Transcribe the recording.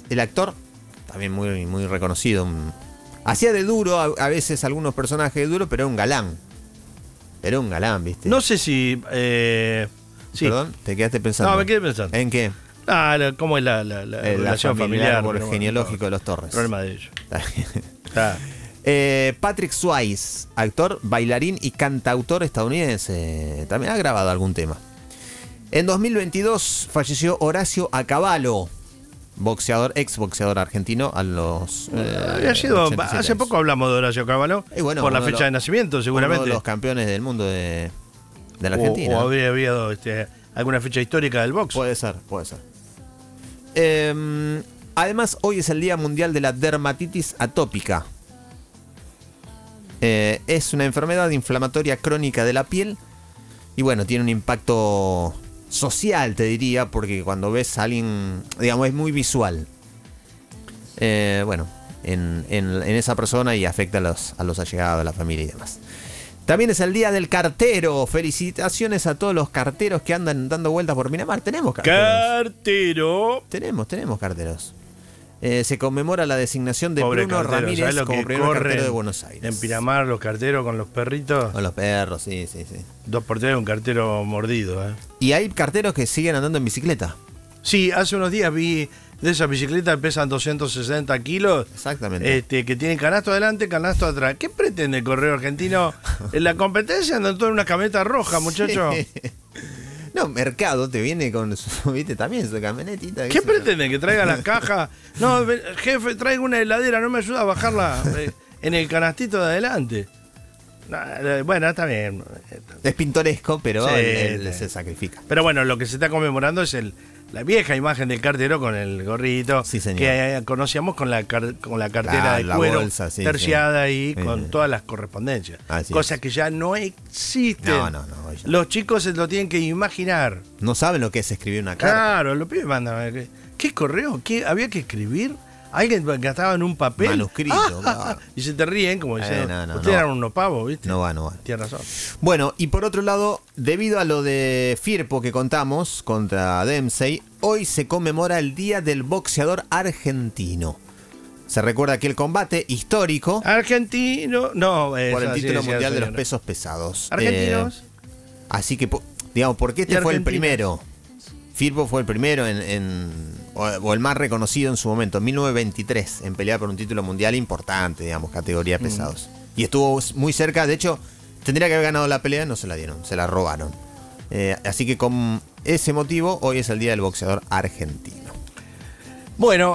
el actor, también muy, muy reconocido. Hacía de duro, a veces algunos personajes de duro, pero era un galán. Era un galán, ¿viste? No sé si... sí. Perdón, ¿te quedaste pensando? No, me quedé pensando. ¿En qué? ¿Cómo es la relación familiar? Por el genealógico de los Torres. Problema de ellos. Patrick Swayze, actor, bailarín y cantautor estadounidense. También ha grabado algún tema. En 2022 falleció Horacio Acabalo, ex boxeador argentino a los... había sido, hace poco hablamos de Horacio Acabalo, bueno, por la fecha de nacimiento seguramente. Uno de los campeones del mundo de la Argentina. O habría habido alguna fecha histórica del box. Puede ser. Además, hoy es el Día Mundial de la Dermatitis Atópica. Es una enfermedad inflamatoria crónica de la piel. Y bueno, tiene un impacto social, te diría, porque cuando ves a alguien, digamos, es muy visual. En esa persona y afecta a los allegados, a la familia y demás. También es el día del cartero. Felicitaciones a todos los carteros que andan dando vueltas por Miramar. Tenemos carteros. Tenemos carteros. Se conmemora la designación de Pobre Bruno cartero, Ramírez como primer cartero de Buenos Aires. En Pinamar, los carteros con los perritos. Con los perros, sí. 2x3, un cartero mordido. Y hay carteros que siguen andando en bicicleta. Sí, hace unos días vi de esas bicicletas que pesan 260 kilos. Exactamente. Que tienen canasto adelante, canasto atrás. ¿Qué pretende el Correo Argentino? En la competencia andan todos en una camioneta roja, muchachos. Sí. No, Mercado te viene con su, ¿viste? También su camionetita. ¿Qué pretenden? ¿Que traiga las cajas? No, jefe, traigo una heladera, ¿no me ayuda a bajarla en el canastito de adelante? Bueno, está bien. Es pintoresco, pero sí, él se sacrifica. Pero bueno, lo que se está conmemorando es la vieja imagen del cartero con el gorrito. Sí, señor. Que conocíamos con la cartera Claro, de cuero, bolsa, sí, terciada sí. ahí, con todas las correspondencias. Cosas que ya no existen. No. Los chicos se lo tienen que imaginar. No saben lo que es escribir una carta. Claro, los pibes mandan. ¿Qué correo? ¿Qué había que escribir? Alguien gastaba en un papel. Manuscrito, claro. Y se te ríen, como dicen. No, ustedes eran unos pavos, ¿viste? No va. Tienes razón. Bueno, y por otro lado, debido a lo de Firpo que contamos contra Dempsey, hoy se conmemora el Día del Boxeador Argentino. Se recuerda aquel combate histórico. Argentino, no. Por el título mundial de los pesos pesados. Argentinos. Así que, digamos, porque este fue el primero. Firpo fue el primero o el más reconocido en su momento, en 1923, en pelear por un título mundial importante, digamos, categoría pesados. Y estuvo muy cerca, de hecho, tendría que haber ganado la pelea, no se la dieron, se la robaron. Así que con ese motivo, hoy es el Día del Boxeador Argentino. Bueno.